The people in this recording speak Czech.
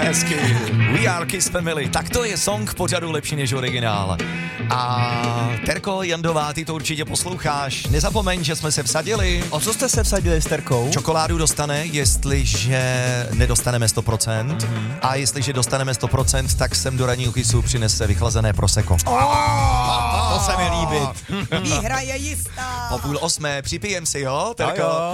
Hezky. We are Kiss Family. Tak to je song pořadu lepší než originál. A Terko Jandová, ty to určitě posloucháš. Nezapomeň, že jsme se vsadili. O co jste se vsadili s Terkou? Čokoládu dostane, jestliže nedostaneme 100%. A jestliže dostaneme 100%, tak sem do ranního Kissu přinese vychlazené prosecco. To se mi líbí. Výhra je jistá. Po 7:30 připijem si, jo, Terko? Jo.